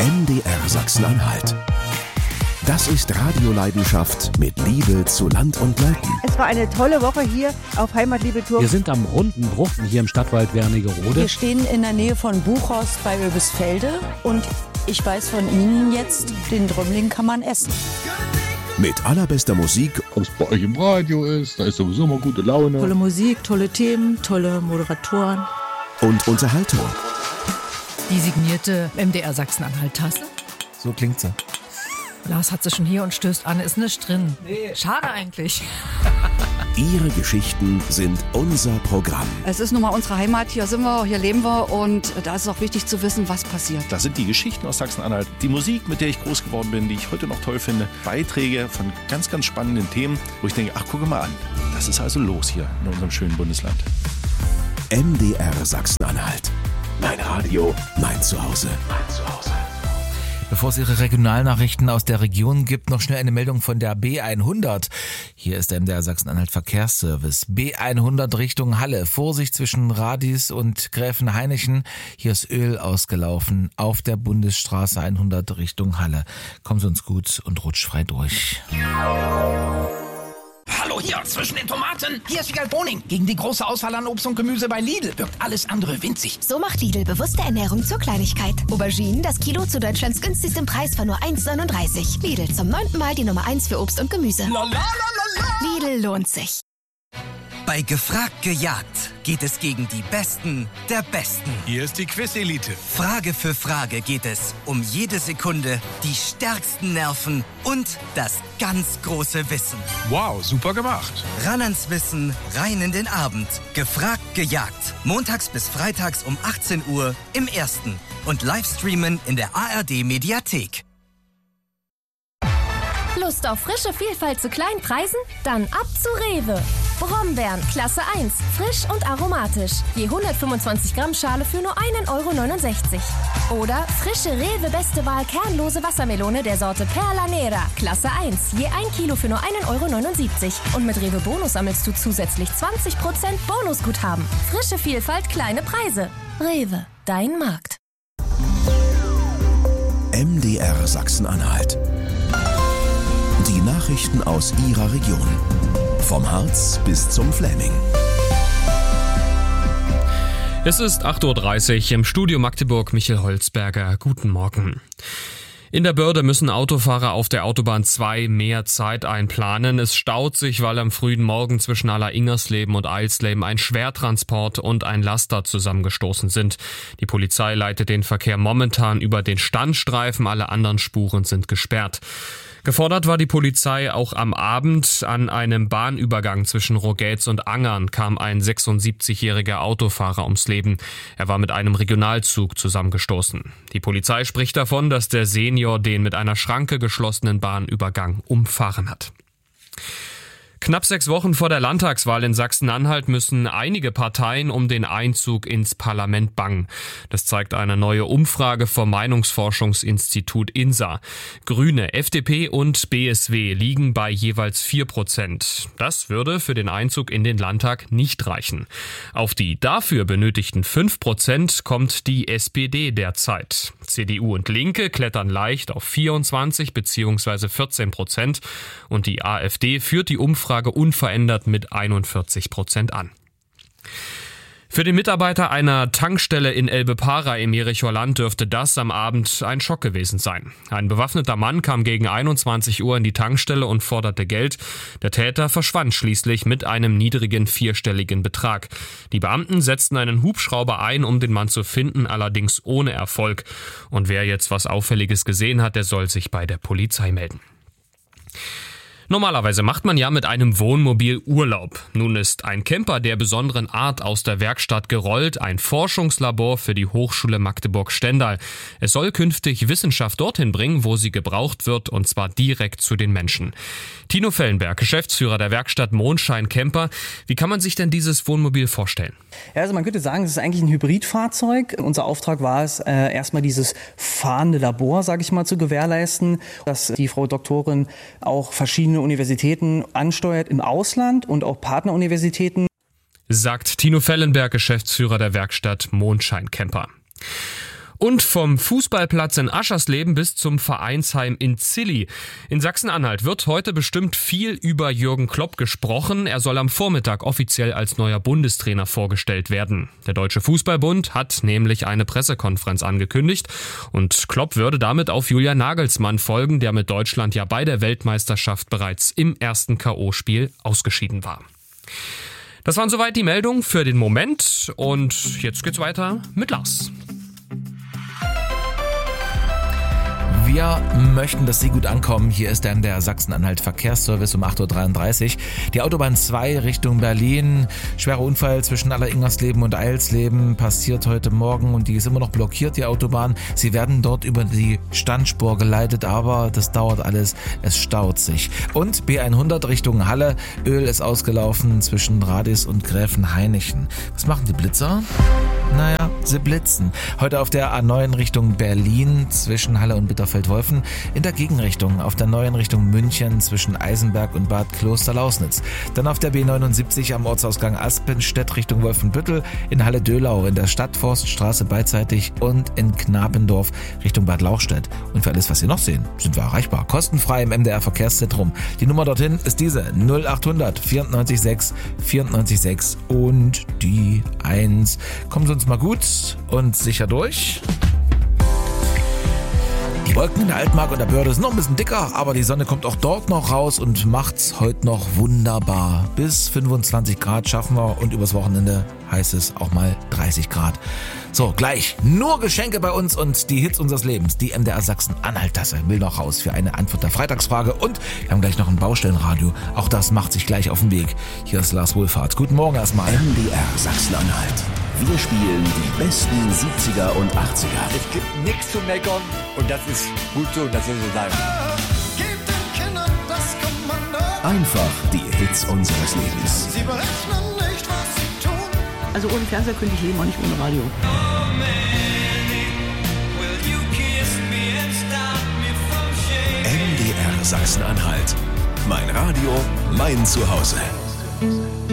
MDR Sachsen-Anhalt. Das ist Radioleidenschaft mit Liebe zu Land und Leuten. Es war eine tolle Woche hier auf Heimatliebe Tour. Wir sind am Runden Bruch hier im Stadtwald Wernigerode. Wir stehen in der Nähe von Buchhorst bei Oebisfelde und ich weiß von Ihnen jetzt, den Drömling kann man essen. Mit allerbester Musik. Was bei euch im Radio ist, da ist sowieso immer gute Laune. Tolle Musik, tolle Themen, tolle Moderatoren. Und Unterhaltung. Die signierte MDR Sachsen-Anhalt-Tasse. So klingt sie. Lars hat sie schon hier und stößt an, ist nicht drin. Nee. Schade eigentlich. Ihre Geschichten sind unser Programm. Es ist nun mal unsere Heimat, hier sind wir, hier leben wir und da ist es auch wichtig zu wissen, was passiert. Das sind die Geschichten aus Sachsen-Anhalt, die Musik, mit der ich groß geworden bin, die ich heute noch toll finde, Beiträge von ganz, ganz spannenden Themen, wo ich denke, ach, gucke mal an, das ist also los hier in unserem schönen Bundesland. MDR Sachsen-Anhalt. Mein Radio, mein Zuhause. Mein Zuhause. Bevor es Ihre Regionalnachrichten aus der Region gibt, noch schnell eine Meldung von der B100. Hier ist der MDR Sachsen-Anhalt Verkehrsservice. B100 Richtung Halle. Vorsicht zwischen Radis und Gräfenhainichen. Hier ist Öl ausgelaufen auf der Bundesstraße 100 Richtung Halle. Kommen Sie uns gut und rutschfrei durch. Hallo hier, zwischen den Tomaten. Hier ist Wiegald Boning. Gegen die große Auswahl an Obst und Gemüse bei Lidl wirkt alles andere winzig. So macht Lidl bewusste Ernährung zur Kleinigkeit. Auberginen, das Kilo zu Deutschlands günstigsten Preis von nur 1,39. Lidl, zum 9. Mal die Nummer 1 für Obst und Gemüse. Lidl lohnt sich. Bei Gefragt gejagt geht es gegen die Besten der Besten. Hier ist die Quiz-Elite. Frage für Frage geht es um jede Sekunde, die stärksten Nerven und das ganz große Wissen. Wow, super gemacht. Ran ans Wissen, rein in den Abend. Gefragt gejagt. Montags bis freitags um 18 Uhr im Ersten. Und Livestreamen in der ARD-Mediathek. Lust auf frische Vielfalt zu kleinen Preisen? Dann ab zu Rewe. Brombeeren, Klasse 1, frisch und aromatisch. Je 125 Gramm Schale für nur 1,69 €. Oder frische Rewe Beste Wahl kernlose Wassermelone der Sorte Perla Nera, Klasse 1, je 1 Kilo für nur 1,79 €. Und mit Rewe Bonus sammelst du zusätzlich 20% Bonusguthaben. Frische Vielfalt, kleine Preise. Rewe, dein Markt. MDR Sachsen-Anhalt. Die Nachrichten aus Ihrer Region. Vom Harz bis zum Fläming. Es ist 8:30 Uhr im Studio Magdeburg. Michael Holzberger. Guten Morgen. In der Börde müssen Autofahrer auf der Autobahn 2 mehr Zeit einplanen. Es staut sich, weil am frühen Morgen zwischen Aller-Ingersleben und Eilsleben ein Schwertransport und ein Laster zusammengestoßen sind. Die Polizei leitet den Verkehr momentan über den Standstreifen. Alle anderen Spuren sind gesperrt. Gefordert war die Polizei auch am Abend. An einem Bahnübergang zwischen Rogetz und Angern kam ein 76-jähriger Autofahrer ums Leben. Er war mit einem Regionalzug zusammengestoßen. Die Polizei spricht davon, dass der Senior den mit einer Schranke geschlossenen Bahnübergang umfahren hat. Knapp 6 Wochen vor der Landtagswahl in Sachsen-Anhalt müssen einige Parteien um den Einzug ins Parlament bangen. Das zeigt eine neue Umfrage vom Meinungsforschungsinstitut INSA. Grüne, FDP und BSW liegen bei jeweils 4%. Das würde für den Einzug in den Landtag nicht reichen. Auf die dafür benötigten 5% kommt die SPD derzeit. CDU und Linke klettern leicht auf 24 bzw. 14% und die AfD führt die Umfrage unverändert mit 41% an. Für den Mitarbeiter einer Tankstelle in Elbe-Para im Jerichoer Land dürfte das am Abend ein Schock gewesen sein. Ein bewaffneter Mann kam gegen 21 Uhr in die Tankstelle und forderte Geld. Der Täter verschwand schließlich mit einem niedrigen 4-stelligen Betrag. Die Beamten setzten einen Hubschrauber ein, um den Mann zu finden, allerdings ohne Erfolg. Und wer jetzt was Auffälliges gesehen hat, der soll sich bei der Polizei melden. Normalerweise macht man ja mit einem Wohnmobil Urlaub. Nun ist ein Camper der besonderen Art aus der Werkstatt gerollt, ein Forschungslabor für die Hochschule Magdeburg-Stendal. Es soll künftig Wissenschaft dorthin bringen, wo sie gebraucht wird, und zwar direkt zu den Menschen. Tino Fellenberg, Geschäftsführer der Werkstatt Mondschein Camper. Wie kann man sich denn dieses Wohnmobil vorstellen? Ja, also man könnte sagen, es ist eigentlich ein Hybridfahrzeug. Unser Auftrag war es, erstmal dieses fahrende Labor, sage ich mal, zu gewährleisten, dass die Frau Doktorin auch verschiedene Universitäten ansteuert im Ausland und auch Partneruniversitäten. Sagt Tino Fellenberg, Geschäftsführer der Werkstatt Mondschein Camper. Und vom Fußballplatz in Aschersleben bis zum Vereinsheim in Zilli. In Sachsen-Anhalt wird heute bestimmt viel über Jürgen Klopp gesprochen. Er soll am Vormittag offiziell als neuer Bundestrainer vorgestellt werden. Der Deutsche Fußballbund hat nämlich eine Pressekonferenz angekündigt. Und Klopp würde damit auf Julian Nagelsmann folgen, der mit Deutschland ja bei der Weltmeisterschaft bereits im ersten K.O.-Spiel ausgeschieden war. Das waren soweit die Meldungen für den Moment. Und jetzt geht's weiter mit Lars. Wir möchten, dass Sie gut ankommen. Hier ist dann der Sachsen-Anhalt Verkehrsservice um 8.33 Uhr. Die Autobahn 2 Richtung Berlin. Schwerer Unfall zwischen Alleringersleben und Eilsleben passiert heute Morgen und die ist immer noch blockiert, die Autobahn. Sie werden dort über die Standspur geleitet, aber das dauert alles. Es staut sich. Und B100 Richtung Halle. Öl ist ausgelaufen zwischen Radis und Gräfenhainichen. Was machen die Blitzer? Naja, sie blitzen. Heute auf der A9 Richtung Berlin zwischen Halle und Bitterfeld-Wolfen. In der Gegenrichtung auf der neuen Richtung München zwischen Eisenberg und Bad Klosterlausnitz. Dann auf der B79 am Ortsausgang Aspenstedt Richtung Wolfenbüttel. In Halle-Dölau in der Stadtforststraße beidseitig und in Knapendorf Richtung Bad Lauchstädt. Und für alles, was Sie noch sehen, sind wir erreichbar. Kostenfrei im MDR Verkehrszentrum. Die Nummer dorthin ist diese 0800 94 6 94 6 und die 1. Kommen Sie uns mal gut und sicher durch. Die Wolken in der Altmark und der Börde sind noch ein bisschen dicker, aber die Sonne kommt auch dort noch raus und macht's heute noch wunderbar. Bis 25 Grad schaffen wir und übers Wochenende heißt es auch mal 30 Grad. So, gleich nur Geschenke bei uns und die Hits unseres Lebens. Die MDR Sachsen-Anhalt-Tasse will noch raus für eine Antwort der Freitagsfrage und wir haben gleich noch ein Baustellenradio. Auch das macht sich gleich auf den Weg. Hier ist Lars Wohlfahrt. Guten Morgen erstmal. MDR Sachsen-Anhalt. Wir spielen die besten 70er und 80er. Es gibt nichts zu meckern und das ist gut so, das soll so sein. Einfach die Hits unseres Lebens. Sie berechnen nicht, was sie tun. Also ohne Fernseher könnte ich leben, auch nicht ohne Radio. MDR Sachsen-Anhalt. Mein Radio, mein Zuhause.